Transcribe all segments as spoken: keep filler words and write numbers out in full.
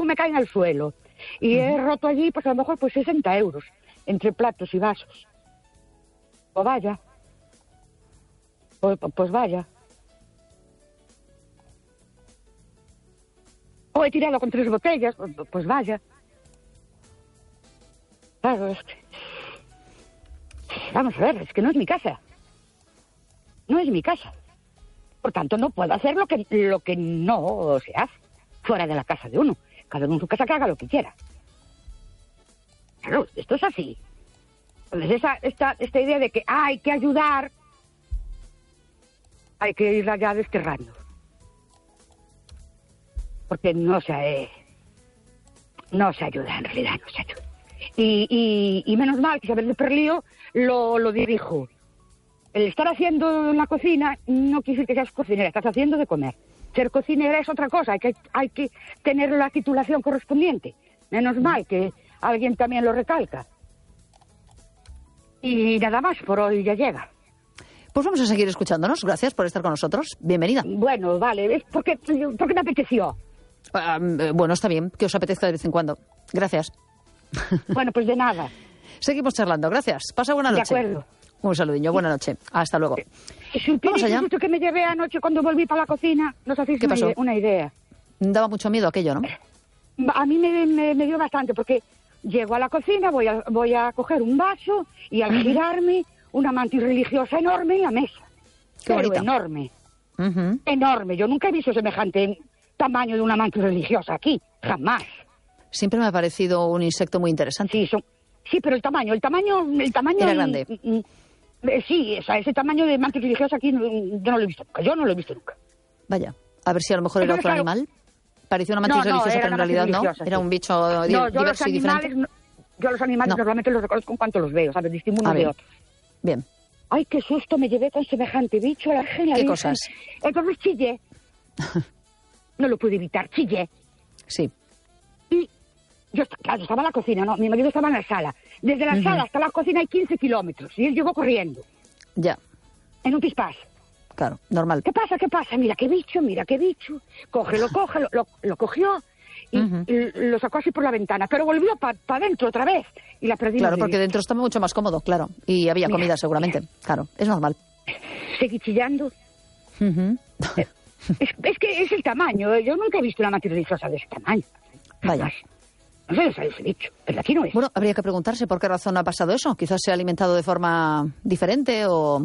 según me caen al suelo. Y uh-huh. he roto allí, pues a lo mejor, pues sesenta euros, entre platos y vasos. O vaya. Pues, pues vaya. O he tirado con tres botellas, pues, pues vaya. Claro, es que... Vamos a ver, es que no es mi casa. No es mi casa. Por tanto, no puedo hacer lo que, lo que no se hace fuera de la casa de uno. Cada uno en su casa que haga lo que quiera. Claro, esto es así. Entonces, esa, esta, esta idea de que ah, hay que ayudar, hay que ir allá desterrando. Porque no se, eh, no se ayuda, en realidad no se ayuda. Y, y, y menos mal que Isabel de Perlío lo, lo dirijo. El estar haciendo en la cocina no quiere decir que seas cocinera, estás haciendo de comer. Ser cocinera es otra cosa, hay que, hay que tener la titulación correspondiente. Menos mal que alguien también lo recalca. Y nada más, por hoy ya llega. Pues vamos a seguir escuchándonos. Gracias por estar con nosotros. Bienvenida. Bueno, vale, es porque, porque me apeteció. Uh, bueno, está bien, que os apetezca de vez en cuando. Gracias. Bueno, pues de nada. Seguimos charlando, gracias. Pasa buena noche. De acuerdo. Un saludillo, buena noche. Hasta luego. Si Vamos allá. El que me llevé anoche cuando volví para la cocina, nos hacéis ¿Qué pasó? Una idea. Daba mucho miedo aquello, ¿no? A mí me, me, me dio bastante, porque llego a la cocina, voy a, voy a coger un vaso y al girarme, una mantis religiosa enorme en la mesa. Qué bonita. Enorme. Uh-huh. Enorme. Yo nunca he visto semejante tamaño de una mantis religiosa aquí. Jamás. Siempre me ha parecido un insecto muy interesante. Sí, son, sí, pero el tamaño, el tamaño... El tamaño era grande. Mm, sí, o sea, ese tamaño de mantis religiosa aquí yo no lo he visto nunca. Yo no lo he visto nunca. Vaya. A ver si a lo mejor era otro claro, animal. Parecía una mantis no, religiosa, no, pero en realidad no. Era un bicho no, yo diverso los y diferente. No, yo los animales no. normalmente los reconozco en cuanto los veo, ¿sabes? Distingo unos de otros. Bien. Ay, qué susto me llevé con semejante bicho. La ¿Qué Virgen. Cosas? Entonces chillé. No lo pude evitar, chillé. Sí. Y yo, claro, estaba en la cocina, ¿no? Mi marido estaba en la sala. Desde la uh-huh. sala hasta la cocina hay quince kilómetros. Y él llegó corriendo. Ya. En un pispás. Claro, normal. ¿Qué pasa? ¿Qué pasa? Mira qué bicho, mira qué bicho. Cógelo, cógelo. Lo, lo cogió y, uh-huh. y lo sacó así por la ventana. Pero volvió para pa dentro otra vez. Y la perdimos. Claro, de porque vista. Dentro está mucho más cómodo, claro. Y había mira, comida seguramente. Mira. Claro, es normal. Seguí chillando. Uh-huh. es, es que es el tamaño. Yo nunca he visto una mantis religiosa de ese tamaño. Vaya. No sé ese bicho, pero aquí no es. Bueno, habría que preguntarse por qué razón ha pasado eso. Quizás se ha alimentado de forma diferente o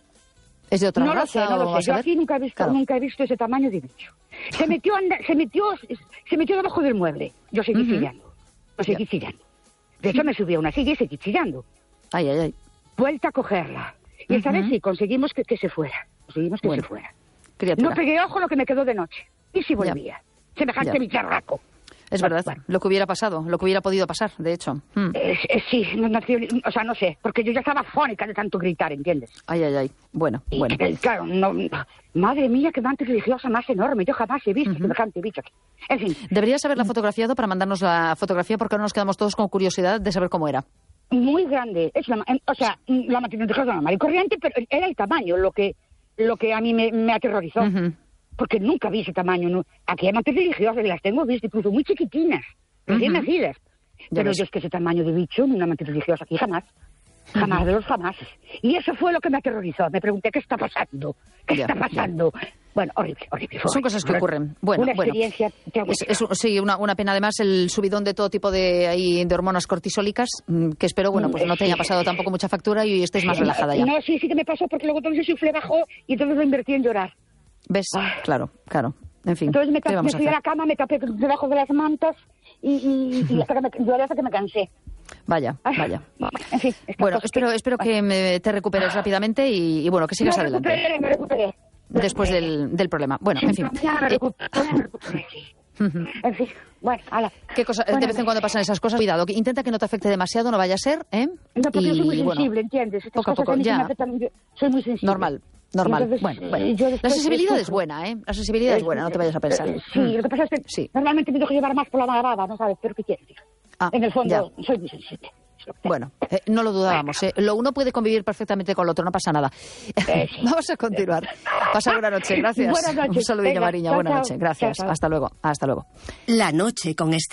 es de otra no raza. Lo sé, no o lo sé. Yo aquí nunca he visto, claro. nunca he visto ese tamaño de bicho. Se metió, anda, se metió, se metió debajo del mueble. Yo seguí uh-huh. chillando. Yo seguí yeah. chillando. De hecho, me subí a una silla y seguí chillando. Ay, ay, ay. Vuelta a cogerla. Y uh-huh. esta vez sí, conseguimos que, que se fuera. Conseguimos que bueno. se fuera. Criatura. No pegué ojo lo que me quedó de noche. Y si volvía. Yeah. Semejante yeah. bicharraco. Es bueno, verdad, bueno. lo que hubiera pasado, lo que hubiera podido pasar, de hecho. Hmm. Eh, eh, sí, no, no, o sea, no sé, porque yo ya estaba fónica de tanto gritar, ¿entiendes? Ay, ay, ay, bueno, y, bueno. Eh, claro, no, madre mía, qué mantis religiosa más enorme, yo jamás he visto uh-huh. semejante bicho aquí. En fin. Deberías haberla fotografiado para mandarnos la fotografía, porque ahora nos quedamos todos con curiosidad de saber cómo era. Muy grande, es una, o sea, la mantis religiosa normal y corriente, pero era el tamaño lo que, lo que a mí me, me aterrorizó. Uh-huh. Porque nunca vi ese tamaño. No. Aquí hay mantis religiosas y las tengo vistas, incluso muy chiquitinas. Recién uh-huh. nacidas. Pero yo es que ese tamaño de bicho, una mantis religiosa aquí jamás. Jamás uh-huh. de los jamás. Y eso fue lo que me aterrorizó. Me pregunté, ¿qué está pasando? ¿Qué ya, está pasando? Ya. Bueno, horrible, horrible. Son cosas que ocurren. Bueno, una bueno. experiencia es, es, sí, una, una pena además el subidón de todo tipo de, ahí, de hormonas cortisólicas, que espero, bueno, pues no te haya pasado tampoco mucha factura y estés más relajada ya. No, sí, sí que me pasó porque luego entonces el suflé bajó y entonces lo invertí en llorar. ¿Ves? Ah. Claro, claro. En fin. Entonces me, tapé, me fui a, a la cama, me tapé debajo de las mantas y, y, y hasta que me, lloré hasta que me cansé. Vaya, vaya. En fin, bueno, espero, que... espero que me, te recuperes rápidamente y, y bueno, que sigas me adelante. Recuperé, me recuperé. Después del, del problema. Bueno, en fin. Me recuperé, me recuperé, sí. En fin, bueno, ala. ¿Qué cosa? Bueno, de vez en cuando pasan esas cosas. Cuidado, intenta que no te afecte demasiado, no vaya a ser, ¿eh? No, porque y, yo soy muy sensible, bueno, ¿entiendes? Estas poco a poco, ya. También, soy muy sensible. Normal. Normal. Entonces, bueno, bueno. La sensibilidad es buena, ¿eh? La sensibilidad es buena, no te vayas a pensar. Sí, lo que pasa es que sí. normalmente me dejo llevar más por la malvada, ¿no sabes? Pero ¿qué quieres? Ah, en el fondo, ya. soy muy sensible. Bueno, eh, no lo dudábamos. Eh. Lo uno puede convivir perfectamente con lo otro, no pasa nada. Eh, sí. Vamos a continuar. Pasa buena noche, gracias. Buenas noches. Un saludillo, Venga, Mariña, chao, buena chao. noche. Gracias. Chao, chao. Hasta luego. Hasta luego. La noche con este